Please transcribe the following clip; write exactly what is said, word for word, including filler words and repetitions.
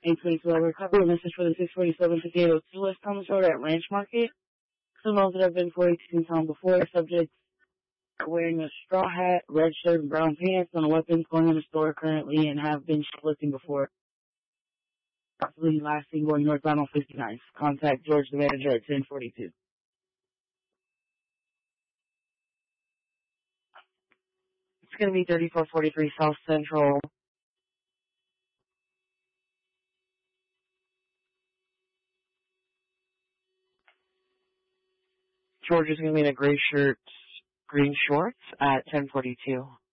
eight twenty-two, I recovered a message for the six forty-seven fifty-eight oh two West Thomas Road at Ranch Market. Criminals that have been forty-two in town before. Subjects wearing a straw hat, red shirt, and brown pants, on a weapons going in the store currently, and have been shoplifting before. Possibly last seen going northbound on fifty-nine. Contact George, the manager, at ten forty-two. It's going to be thirty-four forty-three South Central. George is going to be in a gray shirt, green shorts at ten forty-two.